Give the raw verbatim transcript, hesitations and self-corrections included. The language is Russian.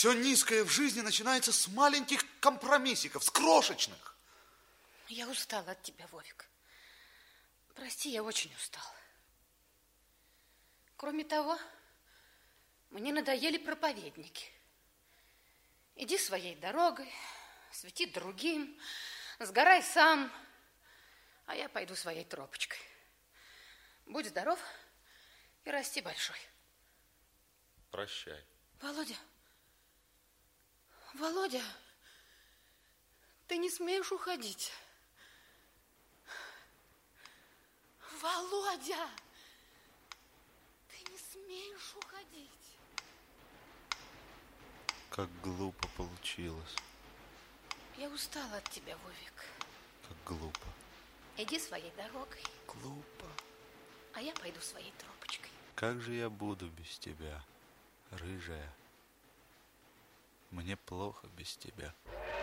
Все низкое в жизни начинается с маленьких компромиссиков, с крошечных. Я устала от тебя, Вовик. Прости, я очень устала. Кроме того, мне надоели проповедники. Иди своей дорогой, свети другим, сгорай сам, а я пойду своей тропочкой. Будь здоров и расти большой. Прощай. Володя, Володя, ты не смеешь уходить. Володя, ты не смеешь уходить. Как глупо получилось. Я устала от тебя, Вовик. Как глупо. Иди своей дорогой. Глупо. А я пойду своей тропочкой. Как же я буду без тебя, рыжая? Мне плохо без тебя.